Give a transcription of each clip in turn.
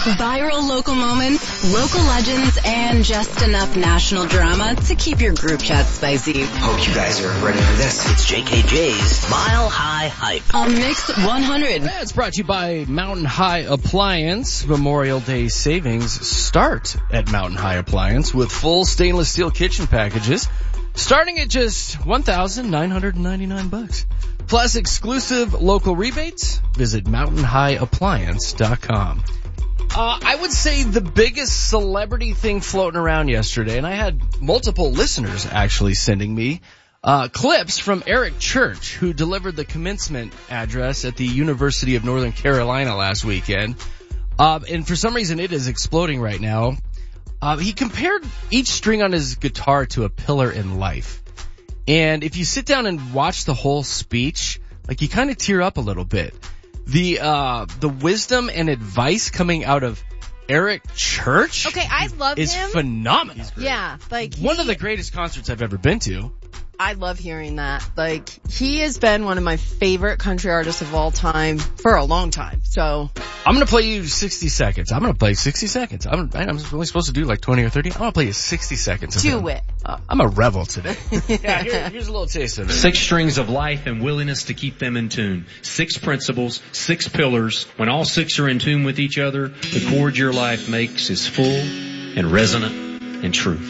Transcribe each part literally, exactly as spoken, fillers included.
Viral local moments, local legends, and just enough national drama to keep your group chat spicy. Hope you guys are ready for this. It's J K J's Mile High Hype on Mix one hundred. It's brought to you by Mountain High Appliance. Memorial Day savings start at Mountain High Appliance with full stainless steel kitchen packages starting at just one thousand nine hundred ninety-nine bucks. Plus exclusive local rebates. Visit mountain high appliance dot com. Uh, I would say the biggest celebrity thing floating around yesterday, and I had multiple listeners actually sending me uh, clips from Eric Church, who delivered the commencement address at the University of Northern Carolina last weekend. Uh, and for some reason it is exploding right now. Uh, he compared each string on his guitar to a pillar in life. And if you sit down and watch the whole speech, like you kind of tear up a little bit. The, uh, the wisdom and advice coming out of Eric Church. Okay, I love is him. Is phenomenal. Yeah, like he, one of the greatest concerts I've ever been to. I love hearing that. Like, he has been one of my favorite country artists of all time for a long time. So I'm going to play you sixty seconds. I'm going to play sixty seconds. I'm, I'm only supposed to do like twenty or thirty. I'm going to play you sixty seconds. Do it. Uh, I'm a rebel today. Yeah, here, here's a little taste of it. Six strings of life and willingness to keep them in tune. Six principles, six pillars. When all six are in tune with each other, the chord your life makes is full and resonant and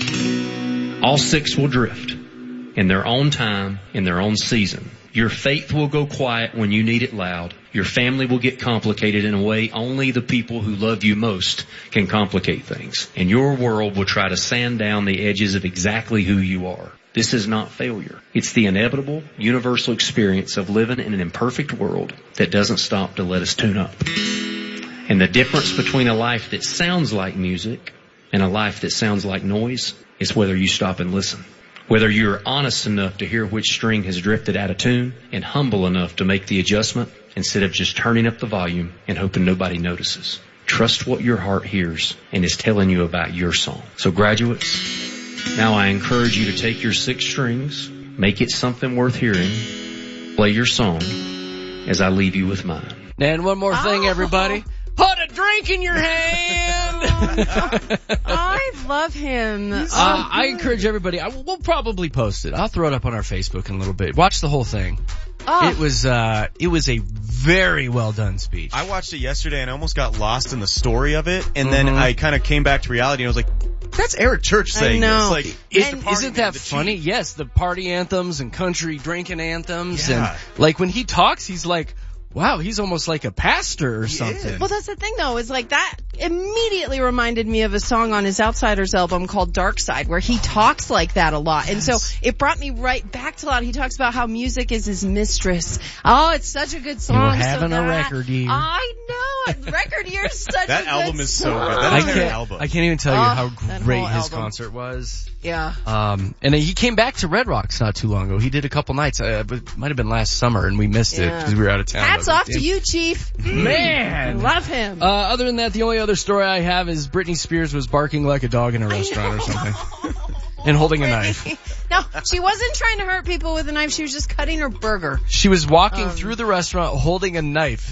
true. All six will drift in their own time, in their own season. Your faith will go quiet when you need it loud. Your family will get complicated in a way only the people who love you most can complicate things. And your world will try to sand down the edges of exactly who you are. This is not failure. It's the inevitable, universal experience of living in an imperfect world that doesn't stop to let us tune up. And the difference between a life that sounds like music and a life that sounds like noise is whether you stop and listen. Whether you're honest enough to hear which string has drifted out of tune and humble enough to make the adjustment instead of just turning up the volume and hoping nobody notices. Trust what your heart hears and is telling you about your song. So graduates, now I encourage you to take your six strings, make it something worth hearing, play your song as I leave you with mine. And one more thing, oh. everybody. Put a drink in your hand! I love him. Uh, I encourage everybody. I, we'll probably post it. I'll throw it up on our Facebook in a little bit. Watch the whole thing. Oh. It was, uh, it was a very well done speech. I watched it yesterday and I almost got lost in the story of it. And mm-hmm. then I kind of came back to reality and I was like, that's Eric Church saying I know. this. Like, it, isn't that funny? Yes, the party anthems and country drinking anthems. Yeah. And like when he talks, he's like, wow, he's almost like a pastor or something. Well, that's the thing though, is like that immediately reminded me of a song on his Outsiders album called Dark Side, where he talks like that a lot. Yes. And so it brought me right back to a lot. He talks about how music is his mistress. Oh, it's such a good song. You're having so a that, record year. I know. Record year is such that a good album is so song. good. That I entire can't, album. I can't even tell you oh, how great his album. concert was. Yeah. Um, and he came back to Red Rocks not too long ago. He did a couple nights. Uh, it might have been last summer and we missed yeah. it because we were out of town. Hats off to you, Chief. Man. Love him. Uh, other than that, the only other story I have is Britney Spears was barking like a dog in a restaurant or something. And holding a knife. No, she wasn't trying to hurt people with a knife. She was just cutting her burger. She was walking Um, through the restaurant holding a knife.